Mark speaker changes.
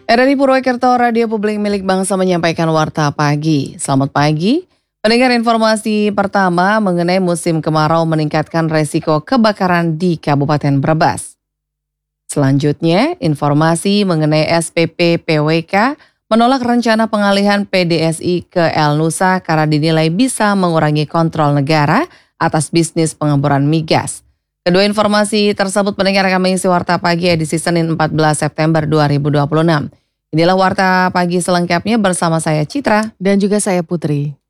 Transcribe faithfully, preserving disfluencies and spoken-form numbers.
Speaker 1: R R I Purwokerto, Radio Publik Milik Bangsa menyampaikan Warta Pagi. Selamat pagi. Pendengar, informasi pertama mengenai musim kemarau meningkatkan resiko kebakaran di Kabupaten Brebes. Selanjutnya, informasi mengenai S P P P W K menolak rencana pengalihan P D S I ke El Nusa karena dinilai bisa mengurangi kontrol negara atas bisnis pengeboran migas. Kedua informasi tersebut pendengar kami isi Warta Pagi edisi Senin empat belas September dua ribu dua puluh enam. Inilah Warta Pagi selengkapnya bersama saya Citra
Speaker 2: dan juga saya Putri.